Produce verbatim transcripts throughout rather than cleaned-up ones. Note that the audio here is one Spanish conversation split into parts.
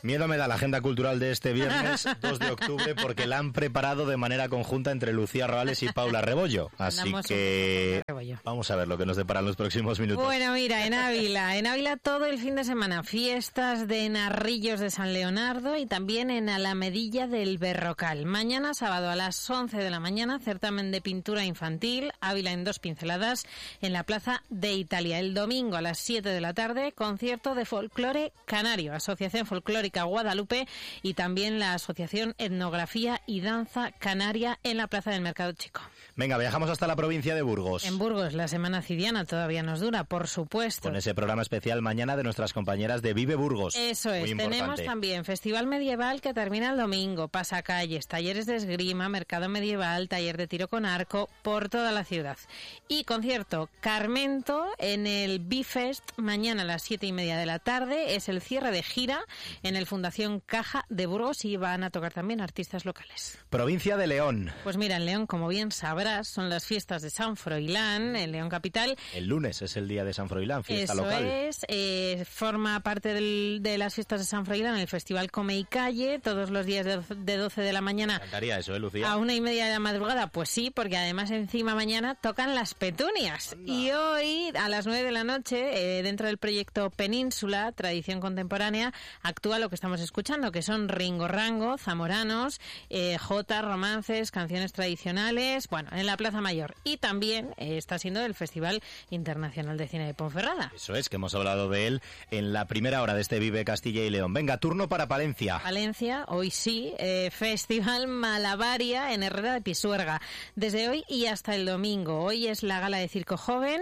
Miedo me da la agenda cultural de este viernes dos de octubre porque la han preparado de manera conjunta entre Lucía Roales y Paula Rebollo. Así Andamos que vamos a ver lo que nos deparan los próximos minutos. Bueno, mira, en Ávila, en Ávila todo el fin de semana, fiestas de Narrillos de San Leonardo y también en Alamedilla del Berrocal. Mañana, sábado a las once de la mañana, certamen de pintura infantil, Ávila en dos pinceladas, en la Plaza de Italia. El domingo a las siete de la tarde, concierto de folclore canario, Asociación Folclórica Guadalupe y también la Asociación Etnografía y Danza Canaria en la Plaza del Mercado Chico. Venga, viajamos hasta la provincia de Burgos. En Burgos, la Semana Cidiana todavía nos dura, por supuesto. Con ese programa especial mañana de nuestras compañeras de Vive Burgos. Eso es, tenemos también Festival Medieval que termina el domingo, pasacalles, talleres de esgrima, mercado medieval, taller de tiro con arco por toda la ciudad. Y concierto Carmento en el Bifest mañana a las siete y media de la tarde, es el cierre de gira en el Fundación Caja de Burgos y van a tocar también artistas locales. Provincia de León. Pues mira, en León, como bien sabrás, son las fiestas de San Froilán, en León capital. El lunes es el día de San Froilán, fiesta Eso local. Eso es, eh, forma parte del, de las fiestas de San Froilán el Festival Come y Calle, todos los días de, de doce de la mañana. Me encantaría eso, ¿eh, Lucía? A una y media de la madrugada, pues sí, porque además encima mañana tocan las petunias. Anda. Y hoy, a las nueve de la noche, eh, dentro del proyecto Península, Tradición Contemporánea, actúa lo que estamos escuchando, que son Ringo Rango, zamoranos, eh, jotas, romances, canciones tradicionales, bueno, en la Plaza Mayor. Y también eh, está siendo el Festival Internacional de Cine de Ponferrada. Eso es, que hemos hablado de él en la primera hora de este Vive Castilla y León. Venga, turno para Palencia. Palencia, hoy sí, eh, Festival Malabaria en Herrera de Pisuerga. Desde hoy y hasta el domingo. Hoy es la gala de circo joven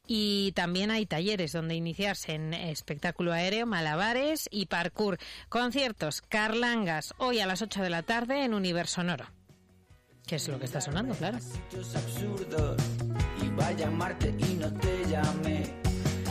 y también hay talleres donde iniciarse en espectáculo aéreo, malabares y parkour. Conciertos, Carlangas, hoy a las ocho de la tarde en Universo Sonoro. Que es lo que está sonando, claro. Y vaya a Marte y no te llame.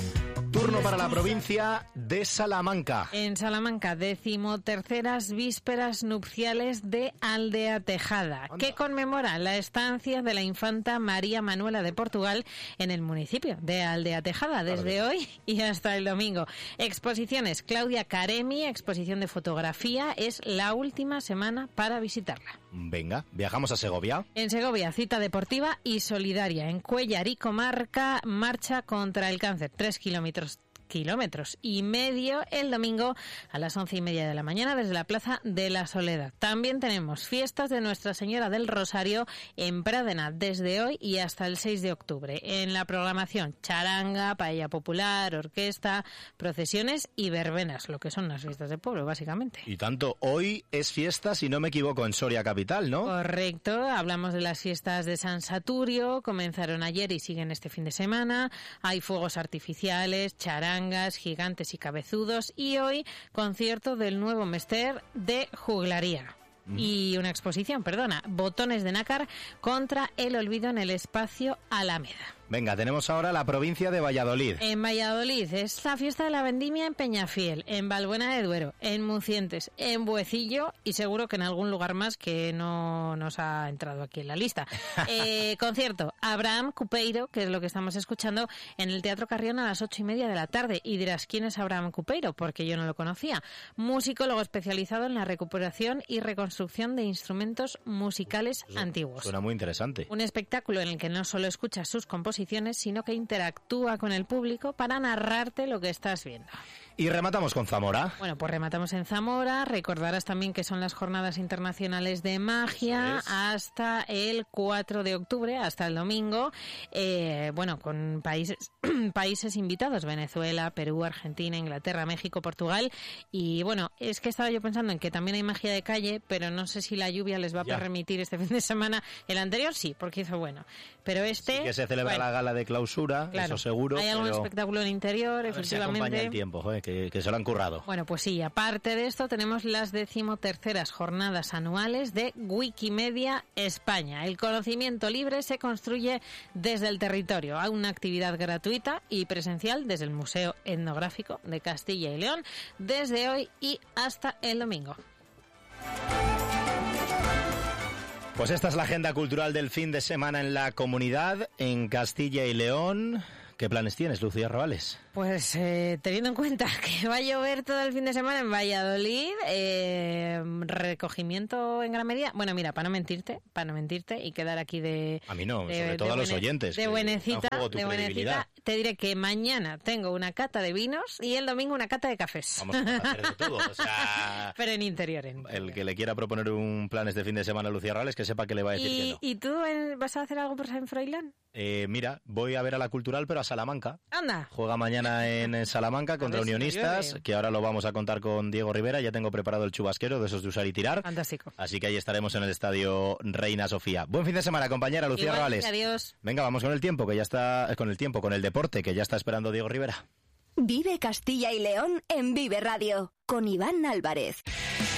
Turno para la provincia de Salamanca. En Salamanca, decimoterceras vísperas nupciales de Aldea Tejada, Anda. que conmemora la estancia de la infanta María Manuela de Portugal en el municipio de Aldea Tejada, desde claro. hoy y hasta el domingo. Exposiciones, Claudia Caremi, exposición de fotografía, es la última semana para visitarla. Venga, viajamos a Segovia. En Segovia, cita deportiva y solidaria. En Cuéllar y Comarca, marcha contra el cáncer, tres kilómetros. kilómetros y medio el domingo a las once y media de la mañana desde la Plaza de la Soledad. También tenemos fiestas de Nuestra Señora del Rosario en Pradena desde hoy y hasta el seis de octubre. En la programación, charanga, paella popular, orquesta, procesiones y verbenas, lo que son las fiestas de pueblo, básicamente. Y tanto, hoy es fiesta, si no me equivoco, en Soria capital, ¿no? Correcto, hablamos de las fiestas de San Saturio, comenzaron ayer y siguen este fin de semana. Hay fuegos artificiales, charanga, gigantes y cabezudos y hoy concierto del nuevo Mester de Juglaría. Mm. Y una exposición, perdona, botones de nácar contra el olvido en el espacio Alameda. Venga, tenemos ahora la provincia de Valladolid. En Valladolid es la fiesta de la vendimia en Peñafiel, en Balbuena de Duero, en Mucientes, en Buecillo y seguro que en algún lugar más que no nos ha entrado aquí en la lista. Eh, concierto, Abraham Cupeiro, que es lo que estamos escuchando, en el Teatro Carrión a las ocho y media de la tarde. Y dirás, ¿quién es Abraham Cupeiro? Porque yo no lo conocía. Musicólogo especializado en la recuperación y reconstrucción de instrumentos musicales Eso antiguos. Suena muy interesante. Un espectáculo en el que no solo escuchas sus composiciones, sino que interactúa con el público para narrarte lo que estás viendo. Y rematamos con Zamora. Bueno, pues rematamos en Zamora. Recordarás también que son las Jornadas Internacionales de Magia hasta el cuatro de octubre, hasta el domingo. Eh, bueno, con países países invitados, Venezuela, Perú, Argentina, Inglaterra, México, Portugal. Y bueno, es que estaba yo pensando en que también hay magia de calle, pero no sé si la lluvia les va a ya. permitir este fin de semana. El anterior sí, porque hizo bueno. Pero este... Sí que se celebra bueno, la gala de clausura, claro, eso seguro. Hay algún pero... espectáculo en interior, a efectivamente. Ver si acompaña el tiempo, joder, que, que se lo han currado. Bueno, pues sí, aparte de esto tenemos las decimoterceras jornadas anuales de Wikimedia España. El conocimiento libre se construye desde el territorio. Hay una actividad gratuita y presencial desde el Museo Etnográfico de Castilla y León desde hoy y hasta el domingo. Pues esta es la agenda cultural del fin de semana en la comunidad, en Castilla y León. ¿Qué planes tienes, Lucía Rabales? Pues eh, teniendo en cuenta que va a llover todo el fin de semana en Valladolid, eh, recogimiento en gran medida. Bueno, mira, para no mentirte, para no mentirte y quedar aquí de... A mí no, de, sobre todo de a los buene, oyentes. De buenecita, de buenecita, te diré que mañana tengo una cata de vinos y el domingo una cata de cafés. Vamos a hacer de todo, o sea... Pero en interior, en interior. El que le quiera proponer un plan este fin de semana a Lucía Rabales, que sepa que le va a decir ¿Y, que no. ¿Y tú eh, vas a hacer algo por San Froilán? Eh, mira, voy a ver a la Cultural, pero a Salamanca. Anda. Juega mañana en Salamanca contra Unionistas, que ahora lo vamos a contar con Diego Rivera. Ya tengo preparado el chubasquero de esos de usar y tirar. Fantástico. Así que ahí estaremos en el estadio Reina Sofía. Buen fin de semana, compañera Lucía Igual, Rabales. Adiós. Venga, vamos con el tiempo, que ya está, con el tiempo, con el deporte, que ya está esperando Diego Rivera. Vive Castilla y León en Vive Radio, con Iván Álvarez.